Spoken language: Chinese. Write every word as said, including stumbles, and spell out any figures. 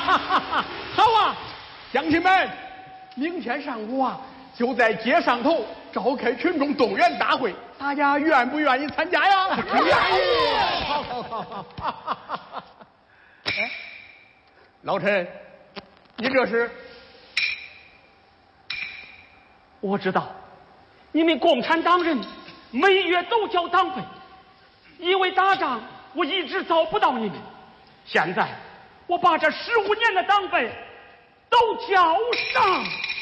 哈哈哈！好啊，乡亲们，明天上午啊，就在街上头召开群众动员大会，大家愿不愿意参加呀？ 愿意。 好好好好。哎，老陈，你这是？ 我知道，你们共产党人每月都交党费，因为打仗，我一直找不到你们。现在我把这十五年的党费都交上。